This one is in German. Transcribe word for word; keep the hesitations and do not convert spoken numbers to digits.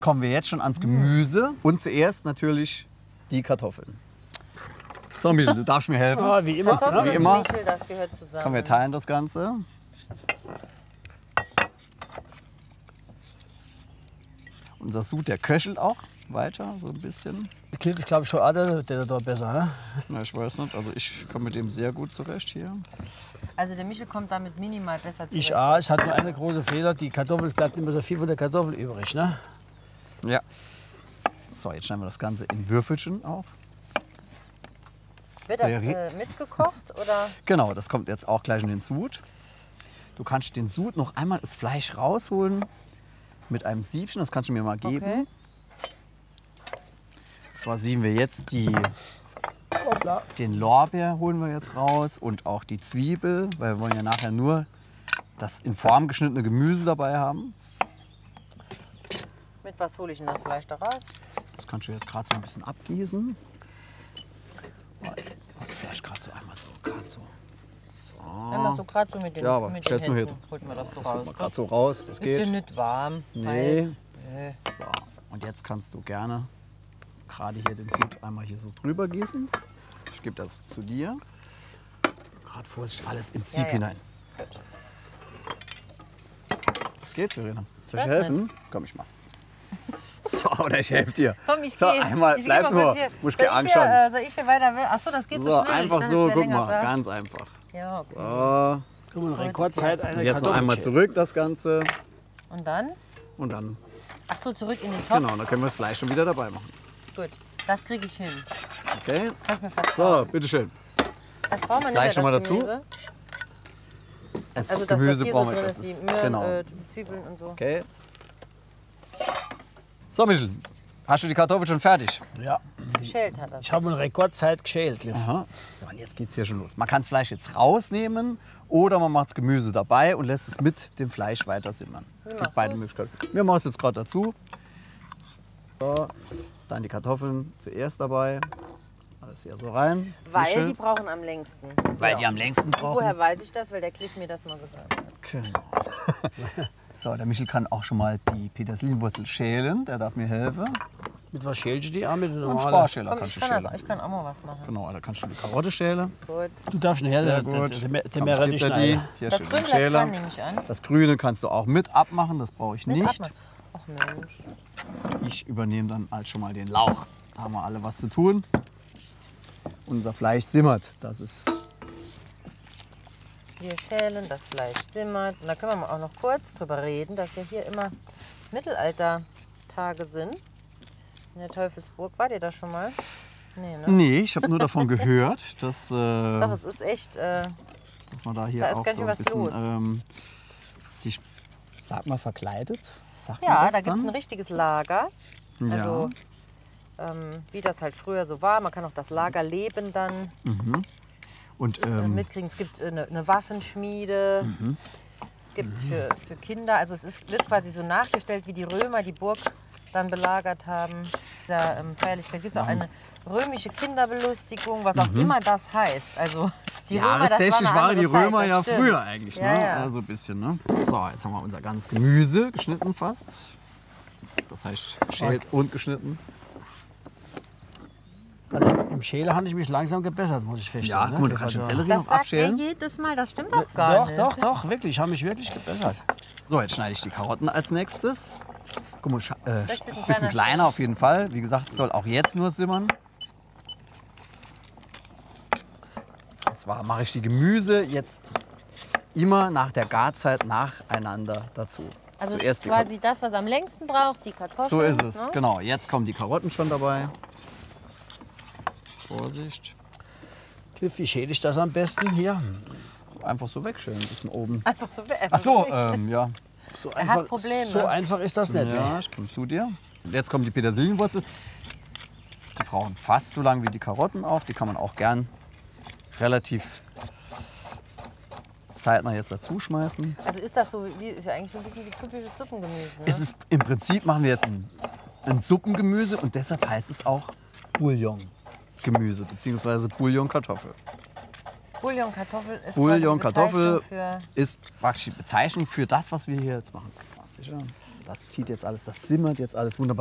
Kommen wir jetzt schon ans Gemüse und zuerst natürlich die Kartoffeln. So, Michel, du darfst mir helfen. Oh, wie immer. Kartoffeln Wie und immer. Michel, das gehört zusammen. Komm, wir teilen das Ganze. Unser Sud, der köchelt auch weiter, so ein bisschen. Cliff, ich glaube schon, der, der dort besser. Ne? Na, ich weiß nicht, also ich komme mit dem sehr gut zurecht hier. Also der Michel kommt damit minimal besser zurecht. Ich auch. Es hat nur eine große Fehler. Die Kartoffel, es bleibt immer so viel von der Kartoffel übrig. Ne? Ja. So, jetzt schneiden wir das Ganze in Würfelchen auf. Wird das äh, missgekocht oder? Genau, das kommt jetzt auch gleich in den Sud. Du kannst den Sud noch einmal das Fleisch rausholen mit einem Siebchen, das kannst du mir mal geben. Okay. Und zwar sieben wir jetzt die, Hoppla. den Lorbeer holen wir jetzt raus und auch die Zwiebel, weil wir wollen ja nachher nur das in Form geschnittene Gemüse dabei haben. Mit was hole ich denn das Fleisch da raus? Das kannst du jetzt gerade so ein bisschen abgießen. Das Fleisch gerade so einmal so, gerade so. So. Einmal so gerade so mit den, Ja, aber mit den stell's nur Händen. hier. Holt man das so Das holt raus. man gerade so raus, das Ist ja geht. nicht warm. Nee. Heiß. Nee. So, und jetzt kannst du gerne gerade hier den Sud einmal hier so drüber gießen. Ich gebe das zu dir. Gerade vorsichtig alles ins Sieb Ja, ja. hinein. Geht, Verena? Soll ich Weiß helfen? Komm, ich mach's. So, oder ich helfe dir. Komm, ich so, gehe. einmal, ich bleib geh mal nur. kurz hier. Muss ich soll, dir ich anschauen. hier, äh, soll ich hier weiter? Achso, das geht so, So, schnell. Ich einfach dachte, so, das wär guck länger mal, Zeit. ganz einfach. Ja, okay. So, Guck mal, in Rekordzeit eine und jetzt noch einmal Kartoffelchen. zurück das Ganze. Und dann? Und dann, Achso, zurück in den Topf. genau, dann können wir das Fleisch schon wieder dabei machen. Gut, das kriege ich hin. Okay? Kann ich mir fast So, trauen. bitteschön. Das braucht man Fleisch nicht schon mehr, mal das dazu. Gemüse. Das Also das, Gemüse was hier brauchen so wir drin das ist, ist- die Möhren, Genau. äh, Zwiebeln und so. Okay. So, Michel, hast du die Kartoffel schon fertig? Ja. Geschält hat das. Ich habe in Rekordzeit geschält, Cliff. Aha. So, und jetzt geht's hier schon los. Man kann das Fleisch jetzt rausnehmen oder man macht das Gemüse dabei und lässt es mit dem Fleisch weiter simmern. Wie Gibt machst beide du's? Möglichkeiten. Wir machen es jetzt gerade dazu. So, dann die Kartoffeln zuerst dabei. Alles hier so rein. Weil Mischen. die brauchen am längsten. Weil die am längsten brauchen. Woher weiß ich das? Weil der Cliff mir das mal gesagt hat. Genau. So, der Michel kann auch schon mal die Petersilienwurzel schälen. Der darf mir helfen. Mit was schälst du die? Ah, mit der Und normalen. Sparschäler Komm, kannst ich du kann, schälen. das, ich kann auch mal was machen. Genau, da kannst du die Karotte schälen. Gut. Du darfst nachher Sehr den, gut. den, den, den Komm, Meere ich nicht geb dir die. schneiden. Hier Das steht Grün ein bleibt Schäler. dran, nehme ich an. Das Grüne kannst du auch mit abmachen, das brauche ich Mit nicht. abmachen. Ach Mensch. Ich übernehme dann halt schon mal den Lauch. Da haben wir alle was zu tun. Unser Fleisch simmert. Das ist Wir schälen, das Fleisch simmert. Und da können wir mal auch noch kurz drüber reden, dass ja hier immer Mittelalter-Tage sind. In der Teufelsburg. Wart ihr da schon mal? Nee, ne? Nee, ich habe nur davon gehört, dass, äh, Doch, es ist echt. Äh, dass man da hier Da ist auch ganz so schön ein was bisschen los. ähm, sich, sag mal, verkleidet. Sagt man ja, das da gibt es dann? ein richtiges Lager. Ja. Also, ähm, wie das halt früher so war. Man kann auch das Lagerleben dann Und äh, ähm, mitkriegen. Es gibt äh, eine, eine Waffenschmiede. Mhm. Es gibt für, für Kinder, also es ist, wird quasi so nachgestellt, wie die Römer die Burg dann belagert haben. Da ähm, Feierlichkeit gibt es auch eine römische Kinderbelustigung, was auch immer das heißt. Also die Römer, das war jahrestechnisch eine waren die andere Zeit, Römer das ja stimmt. früher eigentlich. Ja, ne? ja. So ein bisschen. Ne? So, jetzt haben wir unser ganzes Gemüse geschnitten fast. Das heißt geschält und geschnitten. Also, Im Schäler habe ich mich langsam gebessert, muss ich Ja, feststellen. guck mal, du ne? kannst den Also- Sellerie Das noch sagt er abschälen. jedes Mal, das stimmt doch gar Doch, nicht. doch, doch, wirklich. Ich habe mich wirklich gebessert. So, jetzt schneide ich die Karotten als nächstes. Guck mal, scha- äh, Vielleicht ein bisschen kleiner kleiner auf jeden Fall. Wie gesagt, es soll auch jetzt nur simmern. Und zwar mache ich die Gemüse jetzt immer nach der Garzeit nacheinander dazu. Also Zuerst die quasi das, was am längsten braucht, die Kartoffeln. So ist es, Ne? genau. Jetzt kommen die Karotten schon dabei. Vorsicht. Cliff, wie schäle ich das am besten hier? Einfach so wegschälen, ein bisschen oben. Einfach so. Einfach Ach so, weg. ähm, ja. So hat einfach, Probleme. so einfach ist das nicht. Ja, Ne? ich komme zu dir. Und jetzt kommt die Petersilienwurzel. Die brauchen fast so lange wie die Karotten auch. Die kann man auch gern relativ zeitnah jetzt dazu schmeißen. Also ist das so, wie, ist ja eigentlich so ein bisschen wie typisches Suppengemüse. Ne? Es ist, im Prinzip machen wir jetzt ein, ein Suppengemüse und deshalb heißt es auch Bouillon-Gemüse bzw. Bouillon-Kartoffel. Bouillon-Kartoffel ist Bouillon, quasi die Kartoffel Bezeichnung für... ist praktisch die Bezeichnung für das, was wir hier jetzt machen. Sicher. Das zieht jetzt alles, das simmert jetzt alles wunderbar.